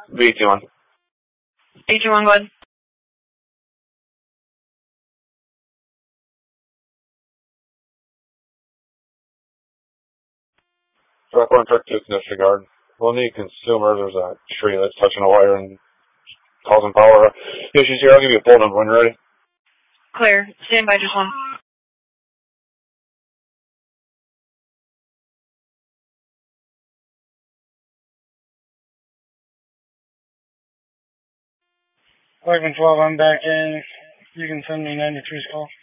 B21. B21, go ahead. Truck 1, truck 2, disregard. We'll need consumer. There's a tree that's touching a wire and causing power issues here. I'll give you a pull number when you're ready. Clear. Stand by, just one. Wagon 12, I'm back in. You can send me 93's call.